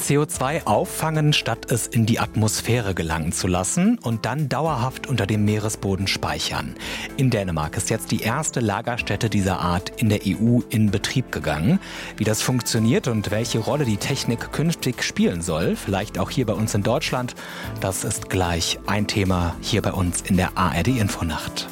CO2 auffangen, statt es in die Atmosphäre gelangen zu lassen und dann dauerhaft unter dem Meeresboden speichern. In Dänemark ist jetzt die erste Lagerstätte dieser Art in der EU in Betrieb gegangen. Wie das funktioniert und welche Rolle die Technik künftig spielen soll, vielleicht auch hier bei uns in Deutschland, das ist gleich ein Thema hier bei uns in der ARD Infonacht.